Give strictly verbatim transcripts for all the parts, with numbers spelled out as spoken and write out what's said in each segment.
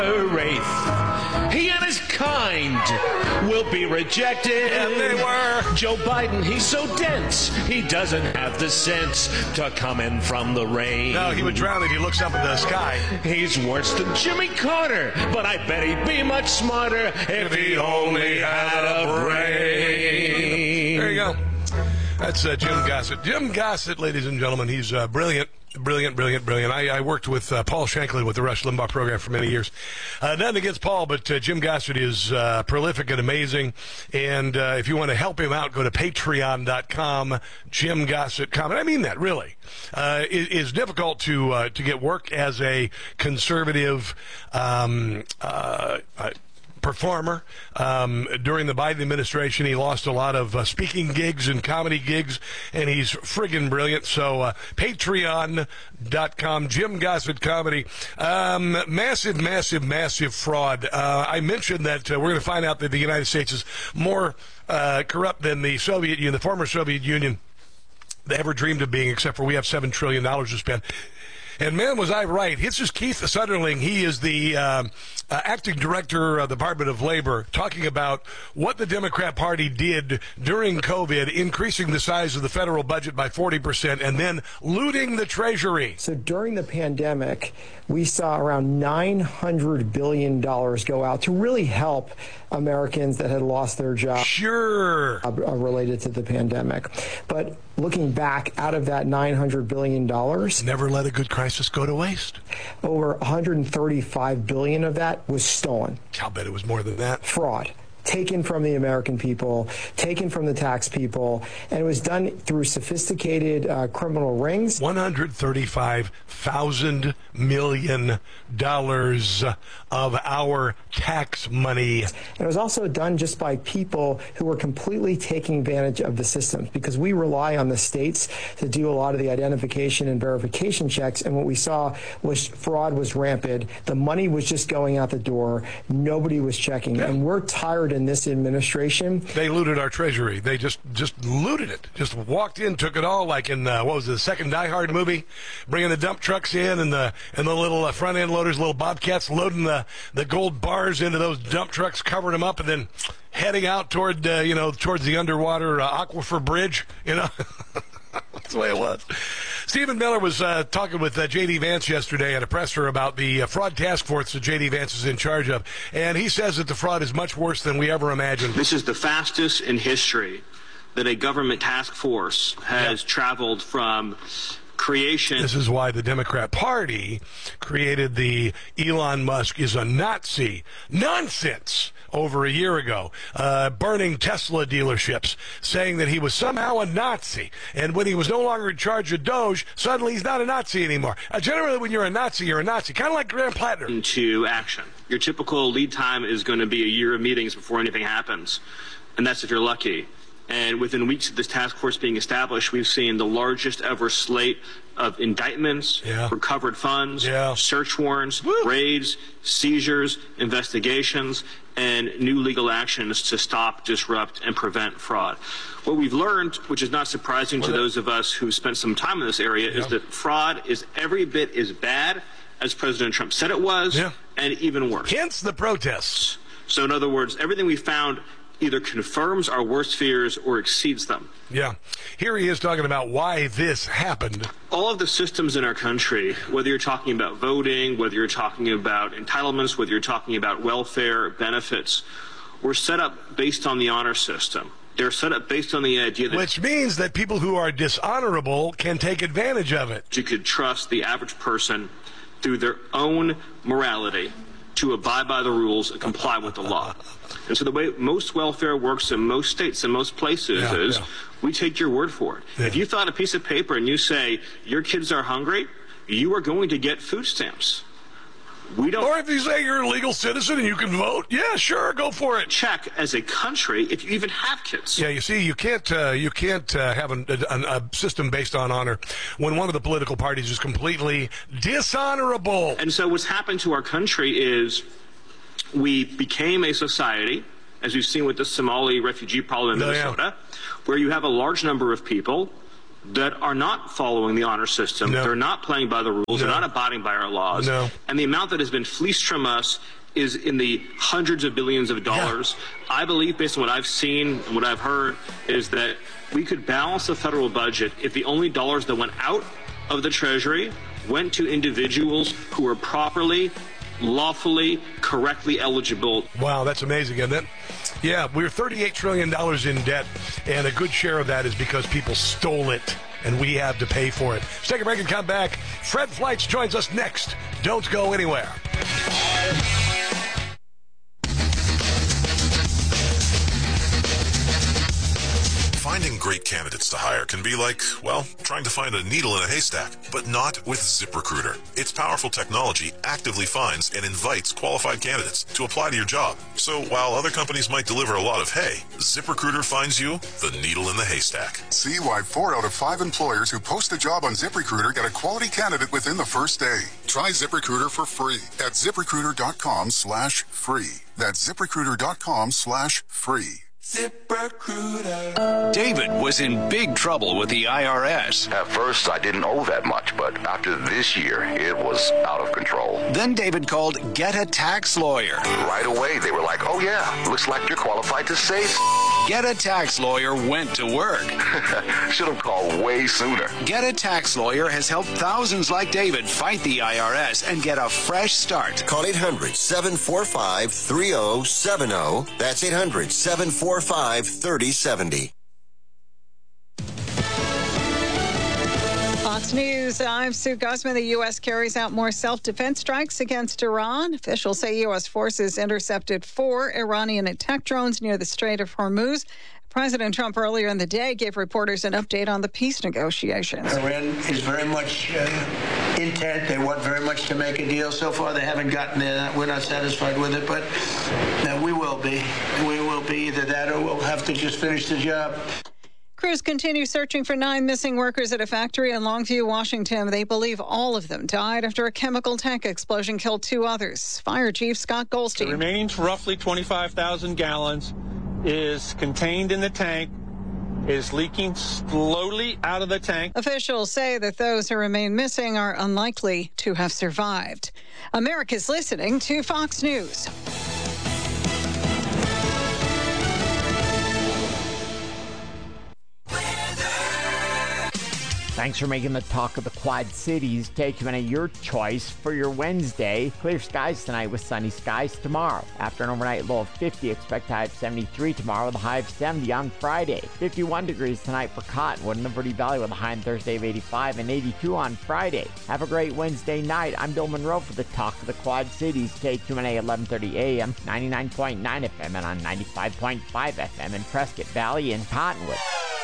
wraith. He and his kind will be rejected. And they were. Joe Biden, he's so dense, he doesn't have the sense to come in from the rain. No, he would drown if he looks up at the sky. He's worse than Jimmy Carter, but I bet he'd be much smarter if, if he only had a brain. There you go. That's uh, Jim Gossett. Jim Gossett, ladies and gentlemen, he's uh, brilliant. Brilliant, brilliant, brilliant. I, I worked with uh, Paul Shanklin with the Rush Limbaugh program for many years. Uh, nothing against Paul, but uh, Jim Gossett is uh, prolific and amazing. And uh, if you want to help him out, go to patreon dot com, Jim Gossett comment. I mean that, really. Uh, it is difficult to uh, to get work as a conservative um, uh, uh performer. Um, during the Biden administration, he lost a lot of uh, speaking gigs and comedy gigs, and he's friggin' brilliant. So uh, patreon dot com, Jim Gossett Comedy. Um, massive, massive, massive fraud. Uh, I mentioned that uh, we're going to find out that the United States is more uh, corrupt than the Soviet Union, the former Soviet Union, they ever dreamed of being, except for we have seven trillion dollars to spend. And man, was I right. This is Keith Sutherling. He is the uh, uh, acting director of the Department of Labor, talking about what the Democrat Party did during COVID, increasing the size of the federal budget by forty percent and then looting the Treasury. So during the pandemic, we saw around nine hundred billion dollars go out to really help Americans that had lost their jobs. Sure. Uh, related to the pandemic. But looking back, out of that nine hundred billion dollars, never let a good crisis go to waste. Over one hundred thirty-five billion dollars of that was stolen. I'll bet it was more than that. Fraud. Taken from the American people, taken from the tax people, and it was done through sophisticated uh, criminal rings. one hundred thirty-five thousand million dollars of our tax money. And it was also done just by people who were completely taking advantage of the systems, because we rely on the states to do a lot of the identification and verification checks, and what we saw was fraud was rampant. The money was just going out the door. Nobody was checking, yeah. And we're tired in this administration. They looted our Treasury. They just just looted it. Just walked in, took it all, like in uh, what was it, the second Die Hard movie, bringing the dump trucks in and the and the little uh, front end loaders, little bobcats, loading the the gold bars into those dump trucks, covering them up, and then heading out toward uh, you know towards the underwater uh, aquifer bridge. You know. That's the way it was. Stephen Miller was uh, talking with uh, J D. Vance yesterday at a presser about the uh, fraud task force that J D. Vance is in charge of, and he says that the fraud is much worse than we ever imagined. This is the fastest in history that a government task force has yep. traveled from creation. This is why the Democrat Party created the Elon Musk is a Nazi nonsense over a year ago, uh, burning Tesla dealerships, saying that he was somehow a Nazi. And when he was no longer in charge of Doge, suddenly he's not a Nazi anymore. Uh, generally, when you're a Nazi, you're a Nazi, kind of like Graham Plattner. Into action. Your typical lead time is going to be a year of meetings before anything happens. And that's if you're lucky. And within weeks of this task force being established, we've seen the largest ever slate of indictments, yeah. recovered funds, yeah. search warrants, Woo. raids, seizures, investigations, and new legal actions to stop, disrupt, and prevent fraud. What we've learned, which is not surprising to those of us who spent some time in this area, yeah. is that fraud is every bit as bad as President Trump said it was, yeah. and even worse. Hence the protests. So in other words, everything we found either confirms our worst fears or exceeds them. Yeah. Here he is talking about why this happened. All of the systems in our country, whether you're talking about voting, whether you're talking about entitlements, whether you're talking about welfare benefits, were set up based on the honor system. They're set up based on the idea that... Which means that people who are dishonorable can take advantage of it. You could trust the average person through their own morality to abide by the rules and comply with the law. And so the way most welfare works in most states and most places yeah, is yeah. we take your word for it. Yeah. If you thought a piece of paper and you say your kids are hungry, you are going to get food stamps. We don't. Or if you say you're a legal citizen and you can vote, yeah, sure, go for it. Check as a country if you even have kids. Yeah, you see, you can't uh, you can't uh, have an, a, a system based on honor when one of the political parties is completely dishonorable. And so what's happened to our country is we became a society, as we've seen with the Somali refugee problem in oh, Minnesota, yeah. where you have a large number of people that are not following the honor system. No. They're not playing by the rules. No. They're not abiding by our laws. No. And the amount that has been fleeced from us is in the hundreds of billions of dollars. Yeah. I believe, based on what I've seen and what I've heard, is that we could balance the federal budget if the only dollars that went out of the Treasury went to individuals who were properly, lawfully, correctly eligible. Wow, that's amazing, isn't it? Yeah, we're thirty-eight trillion dollars in debt, and a good share of that is because people stole it, and we have to pay for it. Let's take a break and come back. Fred Fleitz joins us next. Don't go anywhere. Finding great candidates to hire can be like, well, trying to find a needle in a haystack, but not with ZipRecruiter. Its powerful technology actively finds and invites qualified candidates to apply to your job. So while other companies might deliver a lot of hay, ZipRecruiter finds you the needle in the haystack. See why four out of five employers who post a job on ZipRecruiter get a quality candidate within the first day. Try ZipRecruiter for free at ZipRecruiter.com slash free. That's ZipRecruiter.com slash free. ZipRecruiter. David was in big trouble with the I R S. At first, I didn't owe that much, but after this year, it was out of control. Then David called Get a Tax Lawyer. Right away, they were like, oh yeah, looks like you're qualified to save. Get a Tax Lawyer went to work. Should have called way sooner. Get a Tax Lawyer has helped thousands like David fight the I R S and get a fresh start. Call eight hundred, seven four five, three oh seven oh. That's eight hundred, seven four five, three oh seven oh. Fox News, I'm Sue Guzman. The U S carries out more self-defense strikes against Iran. Officials say U S forces intercepted four Iranian attack drones near the Strait of Hormuz. President Trump earlier in the day gave reporters an update on the peace negotiations. Iran is very much uh, intent. They want very much to make a deal. So far, they haven't gotten there. We're not satisfied with it, but uh, we will be. We will be either that or we'll have to just finish the job. Crews continue searching for nine missing workers at a factory in Longview, Washington. They believe all of them died after a chemical tank explosion killed two others. Fire Chief Scott Goldstein. The remaining roughly twenty-five thousand gallons is contained in the tank, is leaking slowly out of the tank. Officials say that those who remain missing are unlikely to have survived. America's listening to Fox News. Thanks for making the talk of the Quad Cities. K Q N A your choice for your Wednesday. Clear skies tonight with sunny skies tomorrow. After an overnight low of fifty, expect high of seventy-three tomorrow with a high of seventy on Friday. fifty-one degrees tonight for Cottonwood and the Verde Valley with a high on Thursday of eighty-five and eighty-two on Friday. Have a great Wednesday night. I'm Bill Monroe for the talk of the Quad Cities. K Q N A eleven thirty A M, ninety-nine point nine F M and on ninety-five point five F M in Prescott Valley and Cottonwood.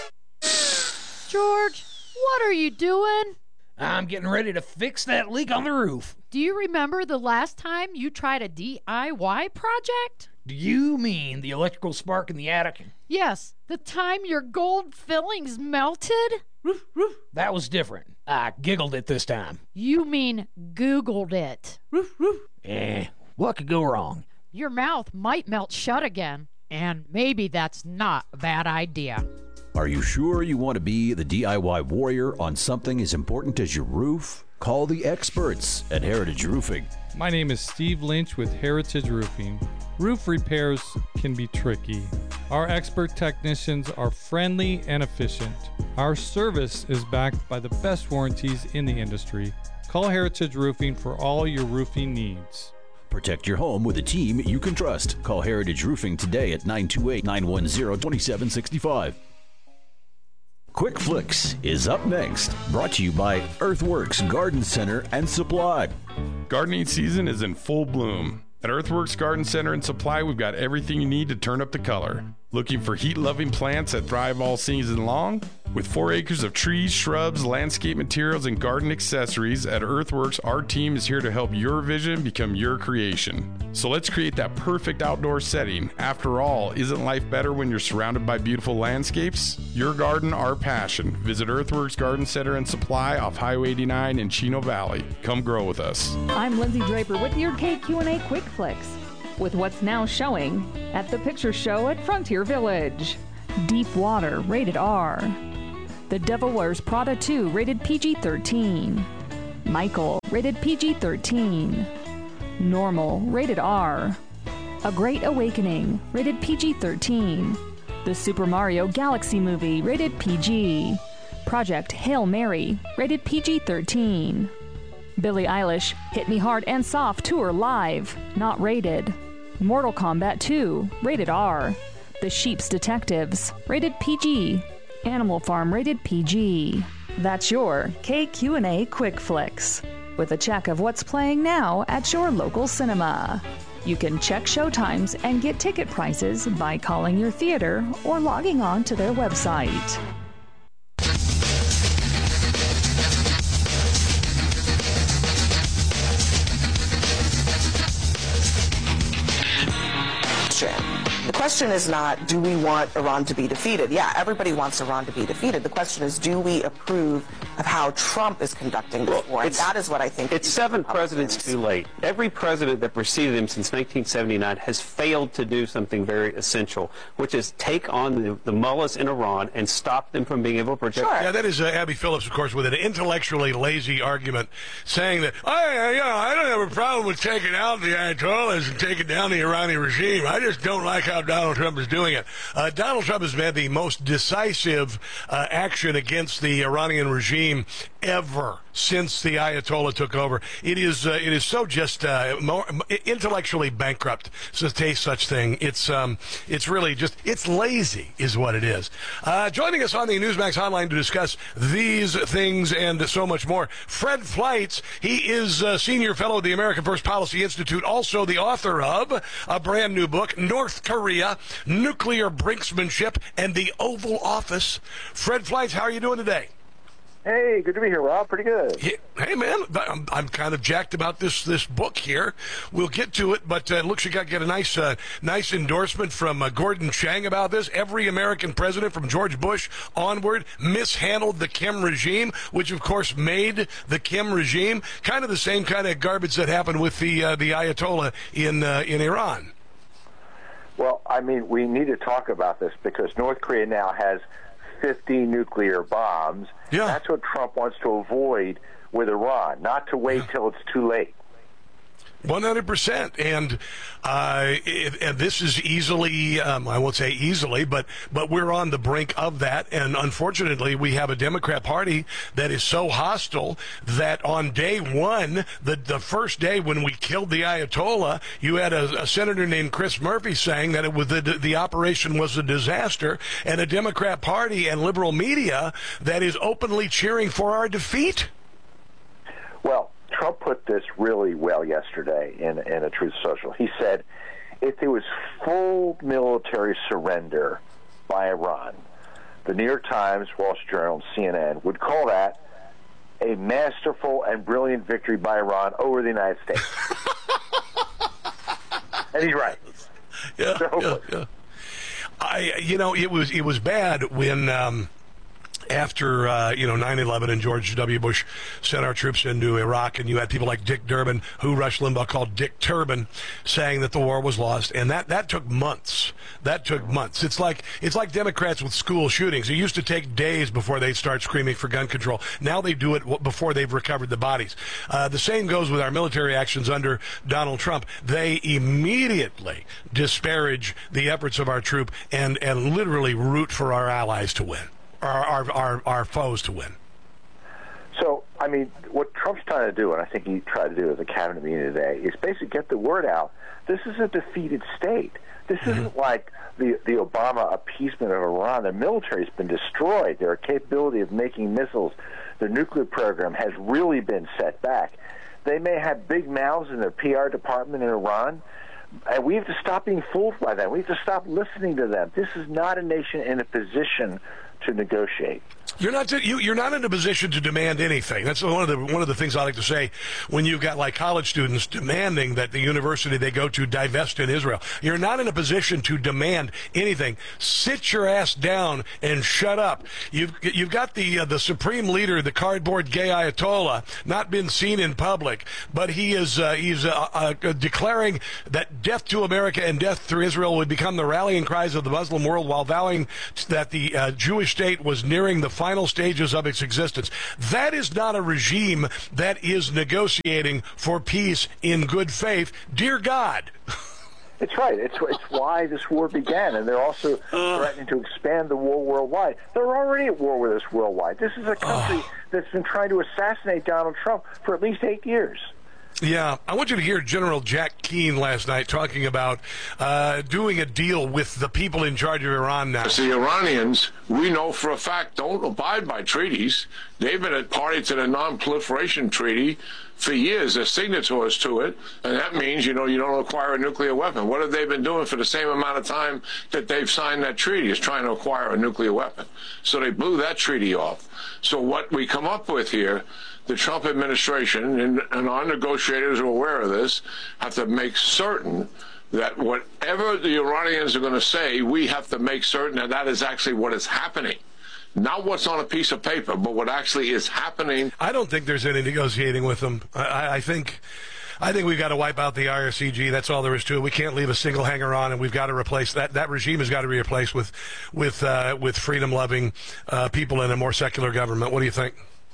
George, what are you doing? I'm getting ready to fix that leak on the roof. Do you remember the last time you tried a D I Y project? Do you mean the electrical spark in the attic? Yes, the time your gold fillings melted? Roof, roof. That was different. I giggled it this time. You mean Googled it. Roof, roof. Eh, what could go wrong? Your mouth might melt shut again, and maybe that's not a bad idea. Are you sure you want to be the D I Y warrior on something as important as your roof? Call the experts at Heritage Roofing. My name is Steve Lynch with Heritage Roofing. Roof repairs can be tricky. Our expert technicians are friendly and efficient. Our service is backed by the best warranties in the industry. Call Heritage Roofing for all your roofing needs. Protect your home with a team you can trust. Call Heritage Roofing today at nine two eight, nine one zero, two seven six five. Quick Flicks is up next, brought to you by Earthworks Garden Center and Supply. Gardening season is in full bloom. At Earthworks Garden Center and Supply, we've got everything you need to turn up the color. Looking for heat-loving plants that thrive all season long? With four acres of trees, shrubs, landscape materials, and garden accessories, at Earthworks, our team is here to help your vision become your creation. So let's create that perfect outdoor setting. After all, isn't life better when you're surrounded by beautiful landscapes? Your garden, our passion. Visit Earthworks Garden Center and Supply off Highway eighty-nine in Chino Valley. Come grow with us. I'm Lindsay Draper with your K Q N A Quick Flicks, with what's now showing at the Picture Show at Frontier Village. Deep Water, rated R. The Devil Wears Prada two, rated P G thirteen. Michael, rated P G thirteen. Normal, rated R. A Great Awakening, rated P G thirteen. The Super Mario Galaxy Movie, rated P G. Project Hail Mary, rated P G thirteen. Billie Eilish, Hit Me Hard and Soft Tour Live, not rated. Mortal Kombat two, rated R. The Sheep's Detectives, rated P G. Animal Farm, rated P G. That's your K Q and A Quick Flicks, with a check of what's playing now at your local cinema. You can check showtimes and get ticket prices by calling your theater or logging on to their website. The question is not, do we want Iran to be defeated? Yeah, everybody wants Iran to be defeated. The question is, do we approve of how Trump is conducting this war? And that is what I think. It's seven presidents too late. Every president that preceded him since nineteen seventy-nine has failed to do something very essential, which is take on the, the mullahs in Iran and stop them from being able to project. Sure. Yeah, that is uh, Abby Phillips, of course, with an intellectually lazy argument, saying that I, you know, I don't have a problem with taking out the Ayatollahs and taking down the Iranian regime. I just don't like how Donald Trump is doing it. Uh, Donald Trump has had the most decisive uh, action against the Iranian regime ever since the Ayatollah took over. It is uh, it is so just uh, more, intellectually bankrupt to say such thing. It's um, it's really just, it's lazy is what it is. Uh, joining us on the Newsmax hotline to discuss these things and so much more, Fred Fleitz. He is a senior fellow at the American First Policy Institute, also the author of a brand new book, North Korea, Nuclear Brinksmanship and the Oval Office. Fred Fleitz, how are you doing today? Hey, good to be here, Rob. Pretty good. Hey, man, I'm, I'm kind of jacked about this this book here. We'll get to it, but uh, it looks like you got to get a nice uh, nice endorsement from uh, Gordon Chang about this. Every American president from George Bush onward mishandled the Kim regime, which, of course, made the Kim regime kind of the same kind of garbage that happened with the uh, the Ayatollah in uh, in Iran. Well, I mean, we need to talk about this because North Korea now has fifty nuclear bombs. Yeah. That's what Trump wants to avoid with Iran, not to wait yeah. till it's too late. one hundred percent. And uh, it, and this is easily, um, I won't say easily, but but we're on the brink of that. And unfortunately, we have a Democrat Party that is so hostile that on day one, the, the first day when we killed the Ayatollah, you had a, a senator named Chris Murphy saying that it was the, the operation was a disaster, and a Democrat Party and liberal media that is openly cheering for our defeat. Well, Trump put this really well yesterday in, in a Truth Social. He said, if there was full military surrender by Iran, the New York Times, Wall Street Journal, and C N N would call that a masterful and brilliant victory by Iran over the United States. And he's right. Yeah, so, yeah, yeah. I, you know, it was it was bad when. Um, After, uh, you know, nine eleven and George W. Bush sent our troops into Iraq, and you had people like Dick Durbin, who Rush Limbaugh called Dick Turban, saying that the war was lost. And that, that took months. That took months. It's like it's like Democrats with school shootings. It used to take days before they'd start screaming for gun control. Now they do it before they've recovered the bodies. Uh, the same goes with our military actions under Donald Trump. They immediately disparage the efforts of our troop and, and literally root for our allies to win. Our, our, our, our foes to win. So, I mean, what Trump's trying to do, and I think he tried to do at the cabinet meeting today, is basically get the word out. This is a defeated state. This mm-hmm. isn't like the, the Obama appeasement of Iran. Their military has been destroyed. Their capability of making missiles, their nuclear program has really been set back. They may have big mouths in their P R department in Iran, and we have to stop being fooled by them. We have to stop listening to them. This is not a nation in a position to negotiate. You're not you, you're not in a position to demand anything. That's one of the one of the things I like to say when you've got like college students demanding that the university they go to divest in Israel. You're not in a position to demand anything. Sit your ass down and shut up. You've you've got the uh, the supreme leader, the cardboard gay Ayatollah, not been seen in public, but he is uh, he's uh, uh, declaring that death to America and death through Israel would become the rallying cries of the Muslim world, while vowing that the uh, Jewish state was nearing the final final stages of its existence. That is not a regime that is negotiating for peace in good faith. Dear God. It's right. It's it's why this war began, and they're also uh, threatening to expand the war worldwide. They're already at war with us worldwide. This is a country uh, that's been trying to assassinate Donald Trump for at least eight years. Yeah, I want you to hear General Jack Keane last night talking about uh, doing a deal with the people in charge of Iran now. The Iranians, we know for a fact, don't abide by treaties. They've been a party to the Non-Proliferation Treaty for years. They're signatories to it, and that means, you know, you don't acquire a nuclear weapon. What have they been doing for the same amount of time that they've signed that treaty, is trying to acquire a nuclear weapon. So they blew that treaty off. So what we come up with here, the Trump administration, and, and our negotiators are aware of this, have to make certain that whatever the Iranians are going to say, we have to make certain that that is actually what is happening. Not what's on a piece of paper, but what actually is happening. I don't think there's any negotiating with them. I, I think I think we've got to wipe out the I R C G. That's all there is to it. We can't leave a single hanger on, and we've got to replace that. That regime has got to be replaced with with uh, with freedom-loving uh, people in a more secular government. What do you think?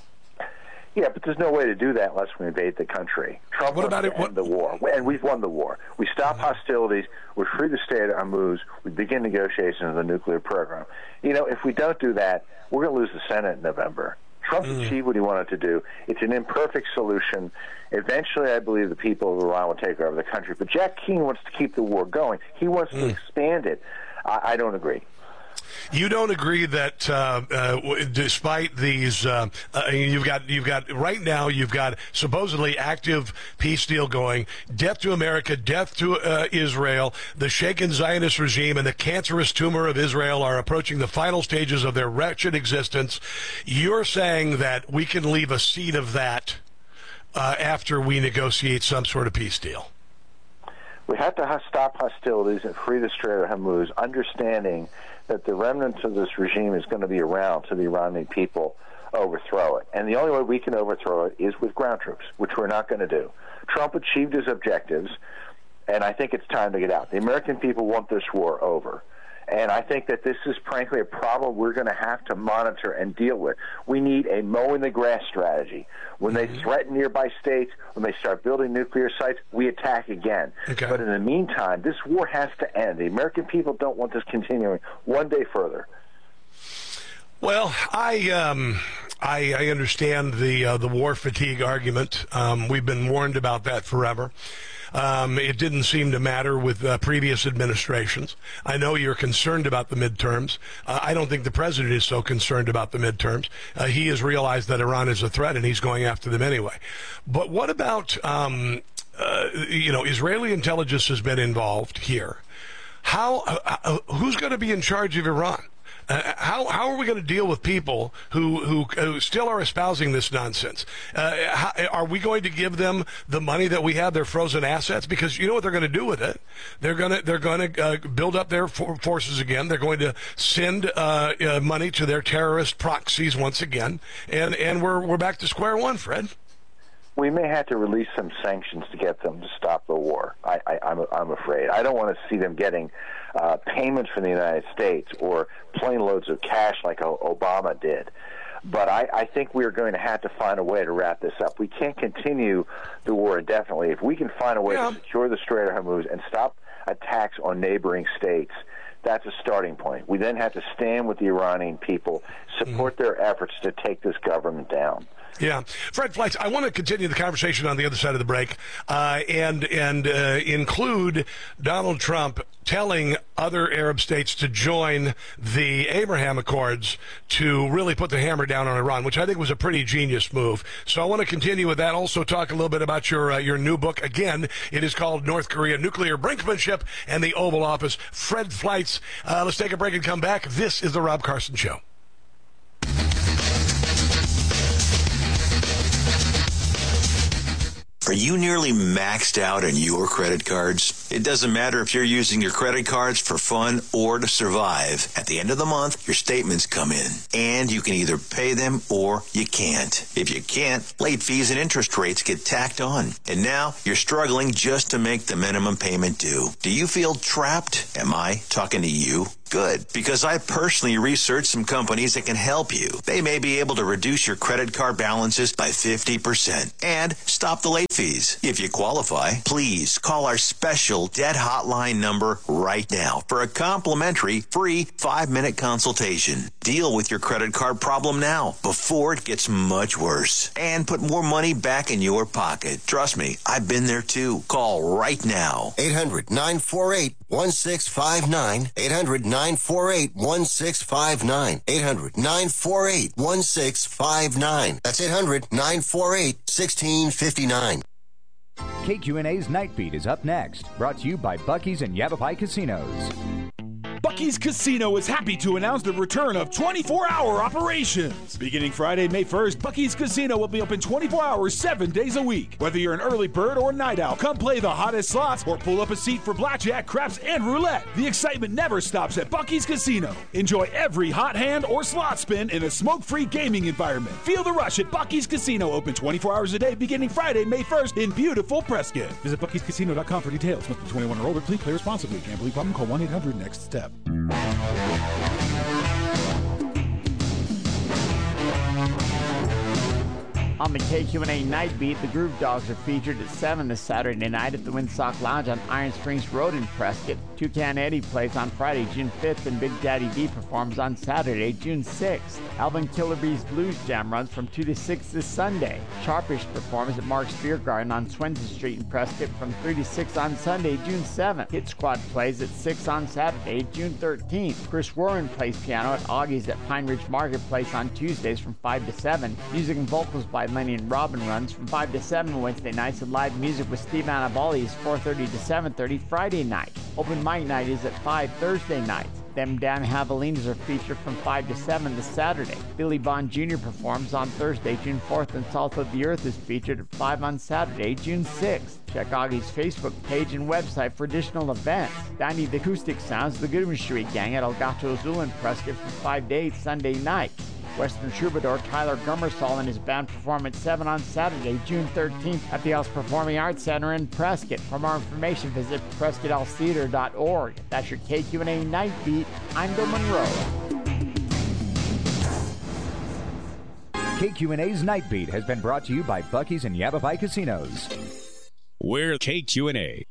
Yeah, but there's no way to do that unless we invade the country. Trump what about wants it? to What? end the war, and we've won the war. We stop hostilities. We free the state of Hormuz. We begin negotiations of the nuclear program. You know, if we don't do that, we're going to lose the Senate in November. Trump mm. achieved what he wanted to do. It's an imperfect solution. Eventually, I believe the people of Iran will take over the country. But Jack Keane wants to keep the war going. He wants mm. to expand it. I, I don't agree. You don't agree that uh, uh, despite these, uh, uh, you've got you've got right now you've got supposedly active peace deal going, death to America, death to uh, Israel, the shaken Zionist regime and the cancerous tumor of Israel are approaching the final stages of their wretched existence. You're saying that we can leave a seed of that uh, after we negotiate some sort of peace deal. We have to stop hostilities and free the Strait of Hormuz, understanding that the remnants of this regime is going to be around to the Iranian people overthrow it. And the only way we can overthrow it is with ground troops, which we're not going to do. Trump achieved his objectives, and I think it's time to get out. The American people want this war over. And I think that this is, frankly, a problem we're going to have to monitor and deal with. We need a mowing the grass strategy. When they threaten nearby states, when they start building nuclear sites, we attack again. Okay. But in the meantime, this war has to end. The American people don't want this continuing one day further. Well, I um, I, I understand the uh, the war fatigue argument. Um, we've been warned about that forever. Um, it didn't seem to matter with uh, previous administrations. I know you're concerned about the midterms. Uh, I don't think the president is so concerned about the midterms. Uh, he has realized that Iran is a threat, and he's going after them anyway. But what about, um, uh, you know, Israeli intelligence has been involved here. How? Uh, uh, who's going to be in charge of Iran? Uh, how how are we going to deal with people who, who who still are espousing this nonsense? Uh, how, are we going to give them the money that we have, their frozen assets? Because you know what they're going to do with it. They're going to they're going to uh, build up their for- forces again. They're going to send uh, uh, money to their terrorist proxies once again, and and we're we're back to square one, Fred. We may have to release some sanctions to get them to stop the war. I, I, I'm, I'm afraid. I don't want to see them getting uh, payments from the United States or plane loads of cash like Obama did. But I, I think we're going to have to find a way to wrap this up. We can't continue the war indefinitely. If we can find a way yeah. to secure the Strait of Hormuz and stop attacks on neighboring states, that's a starting point. We then have to stand with the Iranian people, support mm-hmm. their efforts to take this government down. Yeah. Fred Fleitz, I want to continue the conversation on the other side of the break uh, and and uh, include Donald Trump telling other Arab states to join the Abraham Accords to really put the hammer down on Iran, which I think was a pretty genius move. So I want to continue with that. Also talk a little bit about your uh, your new book. Again, it is called North Korea Nuclear Brinkmanship and the Oval Office. Fred Fleitz. Uh, let's take a break and come back. This is the Rob Carson Show. Are you nearly maxed out on your credit cards? It doesn't matter if you're using your credit cards for fun or to survive. At the end of the month, your statements come in, and you can either pay them or you can't. If you can't, late fees and interest rates get tacked on. And now you're struggling just to make the minimum payment due. Do you feel trapped? Am I talking to you? Good, because I personally researched some companies that can help you. They may be able to reduce your credit card balances by fifty percent and stop the late fees. If you qualify, please call our special debt hotline number right now for a complimentary free five-minute consultation. Deal with your credit card problem now before it gets much worse and put more money back in your pocket. Trust me, I've been there too. Call right now. eight hundred nine four eight one six five nine. eight hundred nine four eight one six five nine. eight hundred nine four eight one six five nine. That's eight hundred nine four eight one six five nine. K Q N A's Night Beat is up next. Brought to you by Buc-ee's and Yavapai Casinos. Buc-ee's Casino is happy to announce the return of twenty-four hour operations. Beginning Friday, May first, Buc-ee's Casino will be open twenty-four hours, seven days a week. Whether you're an early bird or night owl, come play the hottest slots or pull up a seat for blackjack, craps, and roulette. The excitement never stops at Buc-ee's Casino. Enjoy every hot hand or slot spin in a smoke-free gaming environment. Feel the rush at Buc-ee's Casino, open twenty-four hours a day beginning Friday, May first in beautiful Prescott. Visit Buc Ees Casino dot com for details. Must be twenty-one or older. Please play responsibly. Gambling problem? Call one eight hundred next step. On the K Q N A Night Beat, the Groove Dogs are featured at seven this Saturday night at the Windsock Lounge on Iron Springs Road in Prescott. Toucan Eddie plays on Friday, June fifth, and Big Daddy D performs on Saturday, June sixth. Alvin Killerby's Blues Jam runs from two to six this Sunday. Sharpish performs at Mark's Beer Garden on Swenson Street in Prescott from three to six on Sunday, June seventh. Hit Squad plays at six on Saturday, June thirteenth. Chris Warren plays piano at Augie's at Pine Ridge Marketplace on Tuesdays from five to seven. Music and vocals by Lenny and Robin runs from five to seven Wednesday nights, and live music with Steve Annaboli is four thirty to seven thirty Friday night. Open mic night is at five Thursday nights. Them Damn Javelinas are featured from five to seven this Saturday. Billy Bond Junior performs on Thursday, June fourth, and Salt of the Earth is featured at five on Saturday, June sixth. Check Augie's Facebook page and website for additional events. Danny the Acoustic Sounds, the Goodman Street Gang at El Gato Azul in Prescott from five to eight Sunday night. Western Troubadour Tyler Gummersall and his band perform at seven on Saturday, June thirteenth at the House Performing Arts Center in Prescott. For more information, visit prescott elf theater dot org. That's your K Q N A Night Beat. I'm Bill Monroe. K Q N A's Night Beat has been brought to you by Buc-ee's and Yavapai Casinos. We're K Q N A.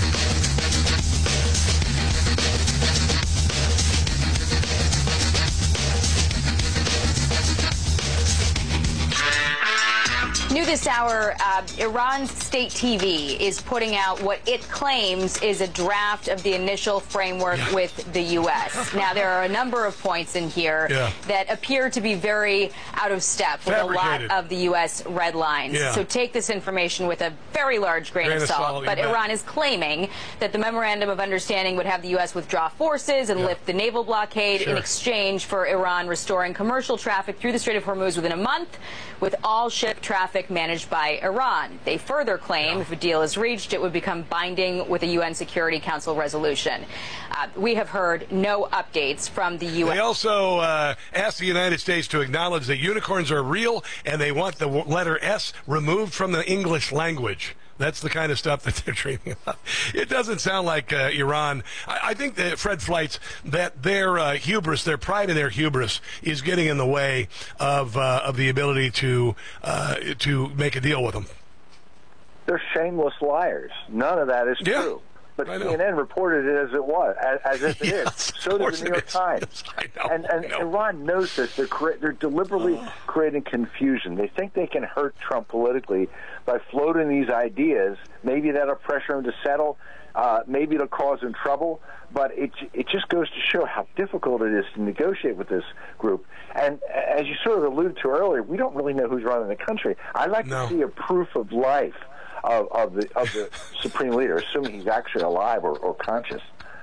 New this hour, uh, Iran's state T V is putting out what it claims is a draft of the initial framework yeah. with the U S Now, there are a number of points in here yeah. that appear to be very out of step with a lot of the U S red lines. Yeah. So take this information with a very large grain, grain of salt. salt but Iran bet. is claiming that the memorandum of understanding would have the U S withdraw forces and yeah. lift the naval blockade sure. in exchange for Iran restoring commercial traffic through the Strait of Hormuz within a month, with all ship traffic managed by Iran. They further claim yeah. if a deal is reached, it would become binding with a U N Security Council resolution. Uh, we have heard no updates from the U S They also uh, asked the United States to acknowledge that unicorns are real, and they want the letter S removed from the English language. That's the kind of stuff that they're dreaming about. It doesn't sound like uh, Iran. I, I think that Fred Fleitz, that their uh, hubris, their pride in their hubris, is getting in the way of uh, of the ability to uh, to make a deal with them. They're shameless liars. None of that is yeah. true. But C N N reported it as it was, as, as if it yes, is. So did the New York Times. Know, and and Iran knows this. They're cre- they're deliberately oh. creating confusion. They think they can hurt Trump politically by floating these ideas. Maybe that'll pressure him to settle. Uh, maybe it'll cause him trouble. But it it just goes to show how difficult it is to negotiate with this group. And as you sort of alluded to earlier, we don't really know who's running the country. I'd like no. to see a proof of life Of, of the of the supreme leader, assuming he's actually alive or, or conscious.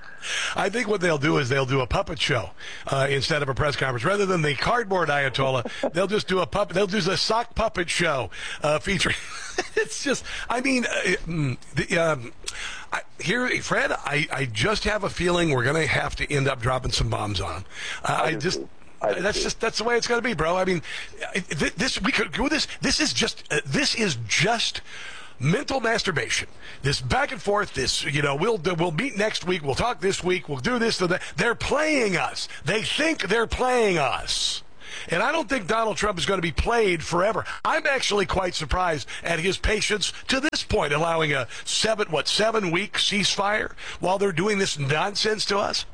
I think what they'll do is they'll do a puppet show uh, instead of a press conference. Rather than the cardboard Ayatollah, they'll just do a puppet. They'll do a sock puppet show uh, featuring. It's just, I mean, uh, the, um, I, here, Fred, I, I just have a feeling we're going to have to end up dropping some bombs on them. Uh, I, I just. Too. That's just that's the way it's going to be, bro. I mean, this we could go this. This is just uh, this is just mental masturbation. This back and forth, this, you know, we'll we'll meet next week, we'll talk this week, we'll do this, or that. They're playing us. They think they're playing us. And I don't think Donald Trump is going to be played forever. I'm actually quite surprised at his patience to this point, allowing a seven, what, seven-week ceasefire while they're doing this nonsense to us.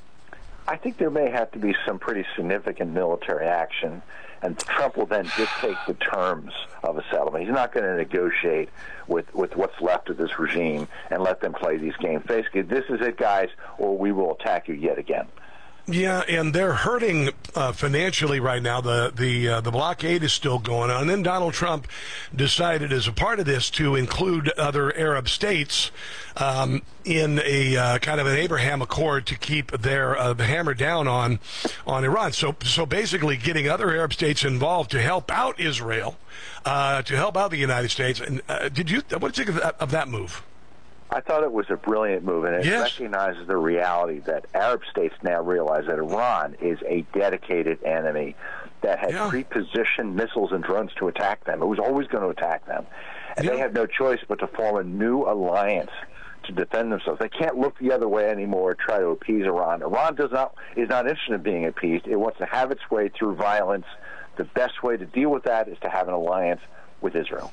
I think there may have to be some pretty significant military action, and Trump will then dictate the terms of a settlement. He's not going to negotiate with, with what's left of this regime and let them play these games. Basically, this is it, guys, or we will attack you yet again. Yeah, and they're hurting uh, financially right now. The the uh, the blockade is still going on. And then Donald Trump decided, as a part of this, to include other Arab states um, in a uh, kind of an Abraham Accord to keep their uh, the hammer down on on Iran. So so basically, getting other Arab states involved to help out Israel, uh, to help out the United States. And uh, did you what did you think of that, of that move? I thought it was a brilliant move, and it yes. recognizes the reality that Arab states now realize that Iran is a dedicated enemy that had yeah. pre-positioned missiles and drones to attack them. It was always going to attack them. And yeah. they have no choice but to form a new alliance to defend themselves. They can't look the other way anymore, try to appease Iran. Iran does not is not interested in being appeased. It wants to have its way through violence. The best way to deal with that is to have an alliance with Israel.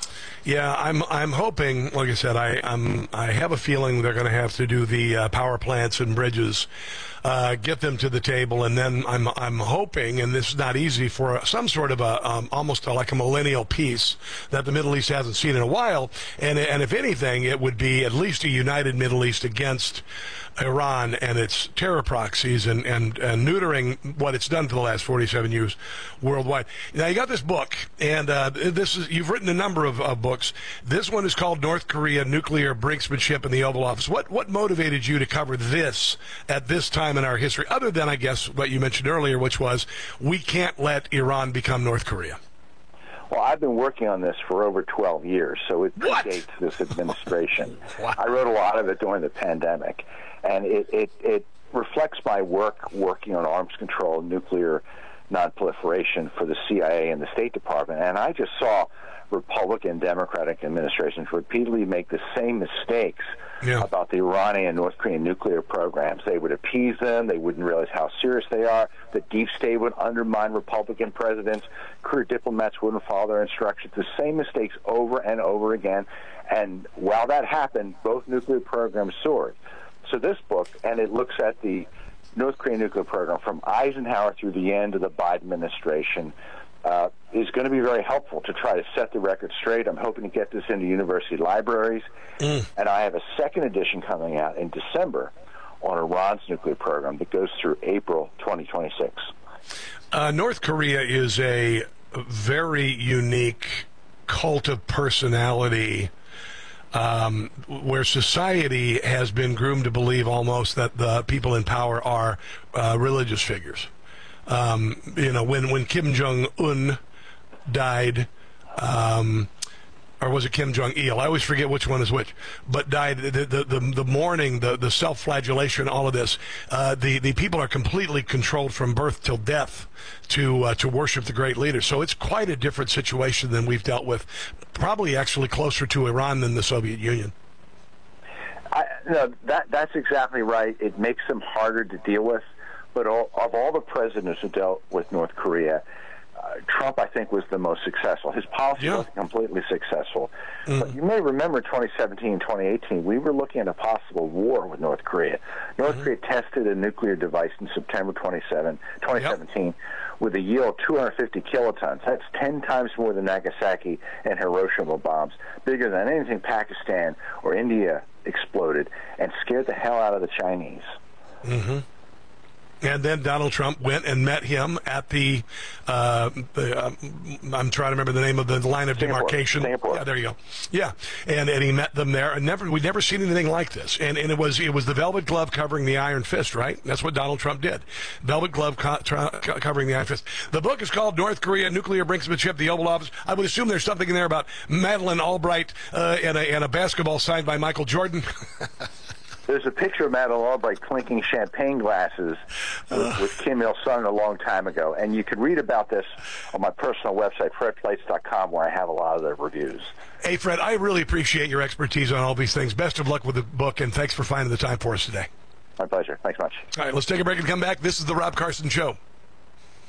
Yeah, I'm I'm hoping, like I said, I I'm, I have a feeling they're going to have to do the uh, power plants and bridges, uh, get them to the table, and then I'm I'm hoping, and this is not easy, for some sort of a um, almost a, like a millennial peace that the Middle East hasn't seen in a while, and and if anything, it would be at least a united Middle East against Iran and its terror proxies and, and, and neutering what it's done for the last forty-seven years worldwide. Now, you got this book, and uh, this is you've written a number of uh, books. This one is called North Korea, Nuclear Brinksmanship in the Oval Office. What what motivated you to cover this at this time in our history, other than, I guess, what you mentioned earlier, which was we can't let Iran become North Korea? Well, I've been working on this for over twelve years, so it predates this administration. Wow. I wrote a lot of it during the pandemic. And it, it, it reflects my work working on arms control, nuclear nonproliferation for the C I A and the State Department. And I just saw Republican, Democratic administrations repeatedly make the same mistakes yeah. about the Iranian and North Korean nuclear programs. They would appease them. They wouldn't realize how serious they are. The deep state would undermine Republican presidents. Career diplomats wouldn't follow their instructions. The same mistakes over and over again. And while that happened, both nuclear programs soared. So this book, and it looks at the North Korean nuclear program from Eisenhower through the end of the Biden administration, uh, is going to be very helpful to try to set the record straight. I'm hoping to get this into university libraries. Mm. And I have a second edition coming out in December on Iran's nuclear program that goes through April twenty twenty-six. Uh, North Korea is a very unique cult of personality, Um, where society has been groomed to believe almost that the people in power are uh, religious figures. Um, you know, when, when Kim Jong-un died, um, or was it Kim Jong-il? I always forget which one is which, but died, the the, the, the mourning, the, the self-flagellation, all of this, uh, the, the people are completely controlled from birth till death to uh, to worship the great leader. So it's quite a different situation than we've dealt with, probably actually closer to Iran than the Soviet Union. I, no, that that's exactly right. It makes them harder to deal with, but all, of all the presidents who dealt with North Korea, Uh, Trump, I think, was the most successful. His policy yeah. wasn't completely successful. Mm. But you may remember twenty seventeen, twenty eighteen, we were looking at a possible war with North Korea. North mm-hmm. Korea tested a nuclear device in September twenty-seventh, twenty seventeen yep. with a yield of two hundred fifty kilotons. That's ten times more than Nagasaki and Hiroshima bombs, bigger than anything Pakistan or India exploded, and scared the hell out of the Chinese. Mm-hmm. And then Donald Trump went and met him at the, uh, the uh, I'm trying to remember the name of the line of Singapore. demarcation. Singapore. Yeah, there you go. Yeah, and and he met them there, and never we'd never seen anything like this. And and it was it was the velvet glove covering the iron fist, right? That's what Donald Trump did. Velvet glove co- co- covering the iron fist. The book is called North Korea, Nuclear Brinksmanship, the Oval Office. I would assume there's something in there about Madeleine Albright uh, and a and a basketball signed by Michael Jordan. There's a picture of Madeleine Albright clinking champagne glasses with, with Kim Il-sung a long time ago. And you can read about this on my personal website, fred plates dot com, where I have a lot of the reviews. Hey, Fred, I really appreciate your expertise on all these things. Best of luck with the book, and thanks for finding the time for us today. My pleasure. Thanks much. All right, let's take a break and come back. This is the Rob Carson Show.